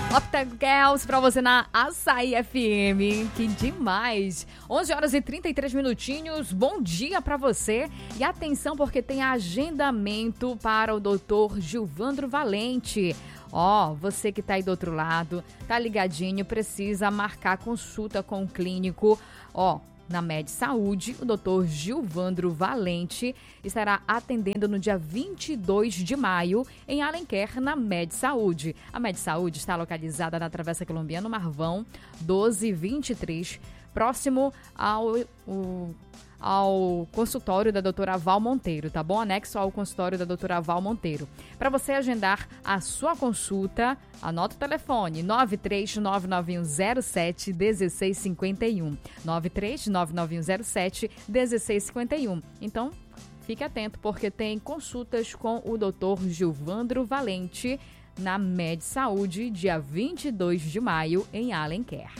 Octagirls pra você na Açaí FM. Que demais! 11 horas e 33 minutinhos. Bom dia pra você. E atenção, porque tem agendamento para o Dr. Gilvandro Valente. Você que tá aí do outro lado, tá ligadinho, precisa marcar consulta com o clínico. Na Med Saúde, o Dr. Gilvandro Valente estará atendendo no dia 22 de maio em Alenquer, na Med Saúde. A Med Saúde está localizada na Travessa Colombiana, Marvão, 1223, próximo ao consultório da doutora Val Monteiro, tá bom? Anexo ao consultório da doutora Val Monteiro. Para você agendar a sua consulta, anota o telefone 93991071651. 93991071651. Então, fique atento, porque tem consultas com o Dr. Gilvandro Valente na Med Saúde, dia 22 de maio, em Alenquer.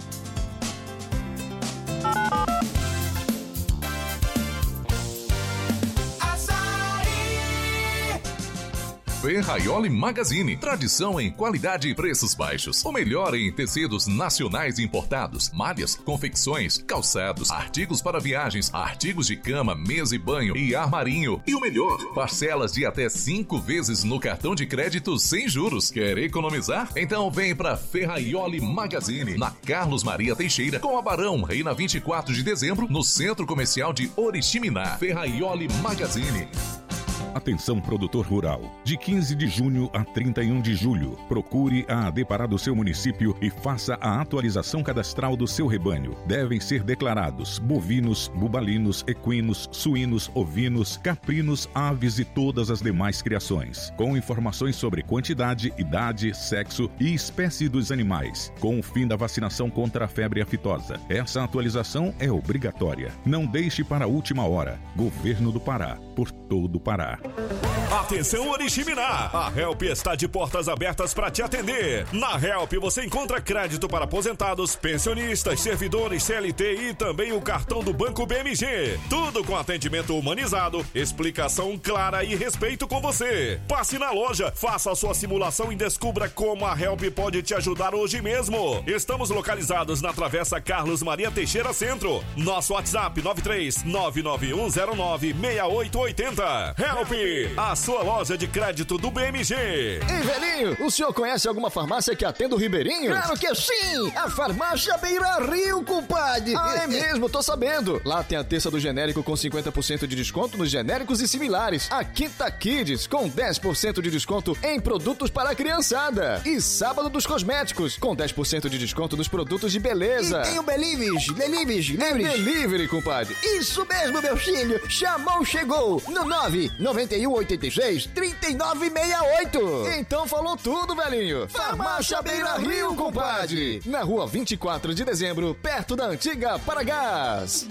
Ferraioli Magazine, tradição em qualidade e preços baixos. O melhor em tecidos nacionais importados, malhas, confecções, calçados, artigos para viagens, artigos de cama, mesa e banho e armarinho. E o melhor, parcelas de até 5 vezes no cartão de crédito sem juros. Quer economizar? Então vem para Ferraioli Magazine, na Carlos Maria Teixeira, com a Barão, Reina 24 de dezembro, no Centro Comercial de Oriximiná. Ferraioli Magazine. Atenção, produtor rural. De 15 de junho a 31 de julho, procure a ADEPARÁ do seu município e faça a atualização cadastral do seu rebanho. Devem ser declarados bovinos, bubalinos, equinos, suínos, ovinos, caprinos, aves e todas as demais criações, com informações sobre quantidade, idade, sexo e espécie dos animais, com o fim da vacinação contra a febre aftosa. Essa atualização é obrigatória. Não deixe para a última hora. Governo do Pará, por todo o Pará. Atenção, Oriximiná! A Help está de portas abertas para te atender. Na Help você encontra crédito para aposentados, pensionistas, servidores, CLT e também o cartão do Banco BMG. Tudo com atendimento humanizado, explicação clara e respeito com você. Passe na loja, faça a sua simulação e descubra como a Help pode te ajudar hoje mesmo. Estamos localizados na Travessa Carlos Maria Teixeira Centro. Nosso WhatsApp 93-99109-6880. Help, a sua loja de crédito do BMG. Ei, velhinho, o senhor conhece alguma farmácia que atenda o Ribeirinho? Claro que sim! A farmácia Beira Rio, compadre! É mesmo, tô sabendo. Lá tem a terça do genérico com 50% de desconto nos genéricos e similares. A Quinta Kids com 10% de desconto em produtos para a criançada. E sábado dos cosméticos com 10% de desconto nos produtos de beleza. E tem o Belives. Delivery, compadre. Isso mesmo, meu filho. Chamou, chegou. No 99186-3968. Então falou tudo, velhinho. Farmácia Beira Rio, compadre. Na rua 24 de dezembro, perto da antiga Paragás.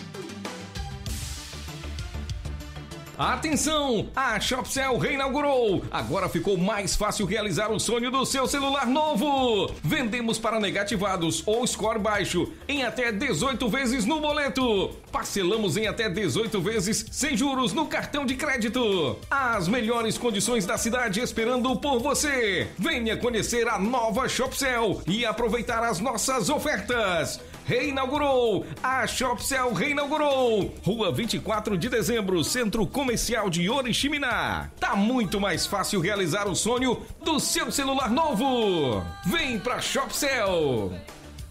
Atenção! A Shopcell reinaugurou! Agora ficou mais fácil realizar o sonho do seu celular novo! Vendemos para negativados ou score baixo em até 18 vezes no boleto. Parcelamos em até 18 vezes sem juros no cartão de crédito. As melhores condições da cidade esperando por você. Venha conhecer a nova Shopcell e aproveitar as nossas ofertas. Reinaugurou! A Shopcell reinaugurou! Rua 24 de dezembro, Centro Comercial de Oriximiná. Tá muito mais fácil realizar o sonho do seu celular novo. Vem pra Shopcell!